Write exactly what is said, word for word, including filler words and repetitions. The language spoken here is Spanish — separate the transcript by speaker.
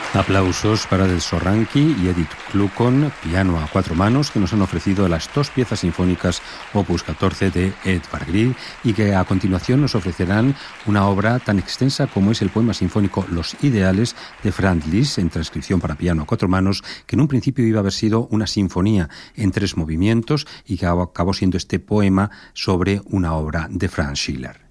Speaker 1: Aplausos para Del Sorranqui y Edith Kluckon, piano a cuatro manos, que nos han ofrecido las dos piezas sinfónicas opus catorce de Edvard Grieg y que a continuación nos ofrecerán una obra tan extensa como es el poema sinfónico Los Ideales de Franz Liszt, en transcripción para piano a cuatro manos, que en un principio iba a haber sido una sinfonía en tres movimientos y que acabó siendo este poema sobre una obra de Franz Schiller.